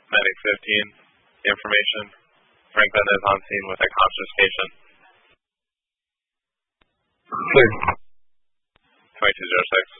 Medic 15, information. Franklin is on scene with a confiscation. Clear. 2206.